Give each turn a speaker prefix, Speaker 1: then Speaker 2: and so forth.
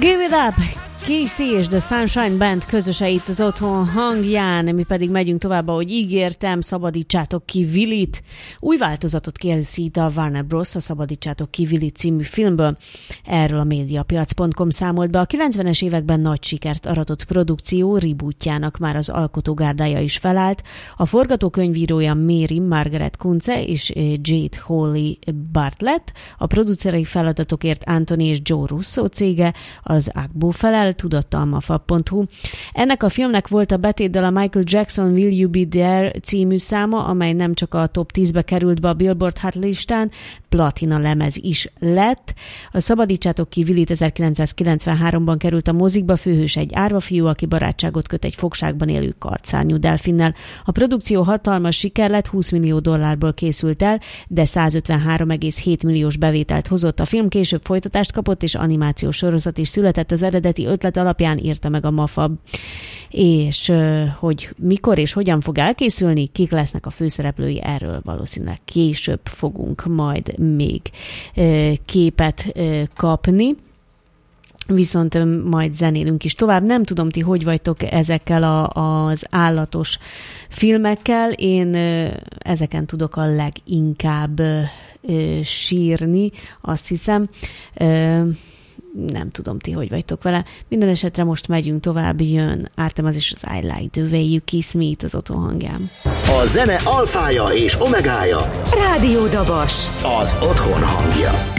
Speaker 1: Give it up! Casey és The Sunshine Band közöse itt az otthon hangján, mi pedig megyünk tovább, ahogy ígértem, szabadítsátok ki Willit. Új változatot készít a Warner Bros. A Szabadítsátok ki Willit című filmből. Erről a mediapiac.com számolt be. A 90-es években nagy sikert aratott produkció rebootjának már az alkotógárdája is felállt. A forgatókönyvírója Mary Margaret Kunze és Jade Hawley Bartlett, a producerei feladatokért Anthony és Joe Russo cége, az Agbo felel, tudott a mafab.hu. Ennek a filmnek volt a betétdal a Michael Jackson Will You Be There című száma, amely nem csak a top 10-be került be a Billboard Hot listán, platina lemez is lett. A Szabadítsátok ki Willit 1993-ban került a mozikba, főhős egy árvafiú, aki barátságot köt egy fogságban élő kartszárnyú delfinnel. A produkció hatalmas siker lett, $20 millió készült el, de 153,7 milliós bevételt hozott. A film később folytatást kapott, és animációs sorozat is született, az eredeti ötlet alapján írta meg a Mafab. És hogy mikor és hogyan fog elkészülni, kik lesznek a főszereplői, erről valószínűleg később fogunk majd még képet kapni. Viszont majd zenélünk is tovább. Nem tudom, ti hogy vagytok ezekkel az állatos filmekkel. Én ezeken tudok a leginkább sírni, azt hiszem. Nem tudom, ti hogy vagytok vele. Minden esetre most megyünk tovább, jön Artemis és az I Like the Way You Kiss Me itt az otthon hangján.
Speaker 2: A zene alfája és omegája.
Speaker 3: Rádió Dabas.
Speaker 2: Az otthon hangja.